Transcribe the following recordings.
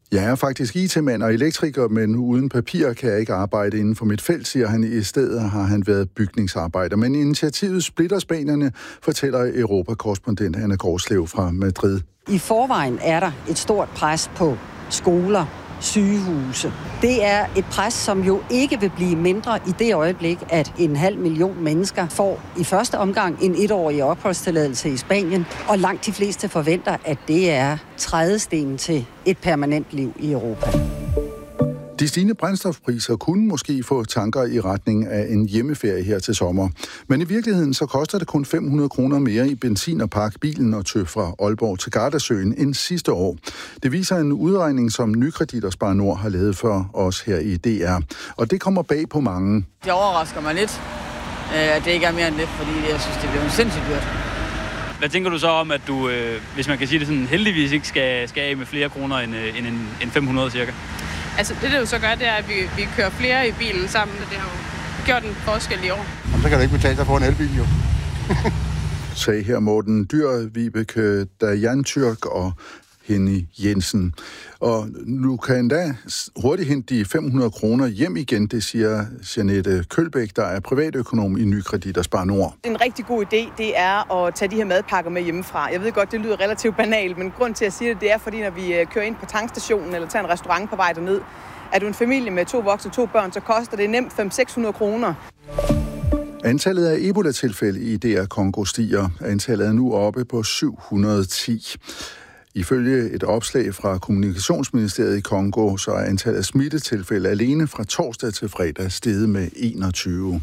Jeg er faktisk IT-mand og elektriker, men uden papir kan jeg ikke arbejde inden for mit felt, siger han. I stedet har han været bygningsarbejder. Men initiativet splitter spanierne, fortæller Europakorrespondent Anna Gårdslev fra Madrid. I forvejen er der et stort pres på skoler, sygehuse. Det er et pres, som jo ikke vil blive mindre i det øjeblik, at 500.000 mennesker får i første omgang en 1-årig opholdstilladelse i Spanien, og langt de fleste forventer, at det er trædesten til et permanent liv i Europa. De stigende brændstofpriser kunne måske få tanker i retning af en hjemmeferie her til sommer. Men i virkeligheden så koster det kun 500 kroner mere i benzin og pakke bilen og tøv fra Aalborg til Gardasøen end sidste år. Det viser en udregning, som Nykredit og Spar Nord har lavet for os her i DR. Og det kommer bag på mange. Det overrasker mig lidt, at det ikke er mere end det, fordi jeg synes, det bliver sindssygt dyrt. Hvad tænker du så om, at du, hvis man kan sige det sådan, heldigvis ikke skal af med flere kroner end 500 cirka? Altså det jo så gør, det er, at vi kører flere i bilen sammen, og det har jo gjort en forskel i år. Jamen, så kan det ikke betale sig at få en elbil, jo. Sagde her Morten Dyr, Vibeke Dajantürk og Henny Jensen. Og nu kan endda hurtigt hente de 500 kroner hjem igen, det siger Jeanette Kølbæk, der er privatøkonom i Nykredit og Spar Nord. En rigtig god idé, det er at tage de her madpakker med hjemmefra. Jeg ved godt, det lyder relativt banalt, men grund til at sige det, det er, fordi når vi kører ind på tankstationen eller tager en restaurant på vej derned, er du en familie med 2 voksne og 2 børn, så koster det nemt 500-600 kroner. Antallet af Ebola-tilfælde i DR Kongo stiger. Antallet er nu oppe på 710. Ifølge et opslag fra Kommunikationsministeriet i Kongo, så er antallet af smittetilfælde alene fra torsdag til fredag steget med 21.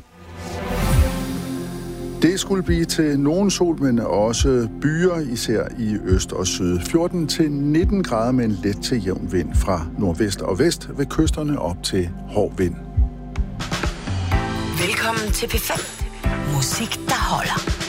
Det skulle blive til nogen sol, men også byer, især i øst og syd. 14-19 grader med en let til jævn vind fra nordvest og vest, ved kysterne op til hård vind. Velkommen til P5. Musik, der holder.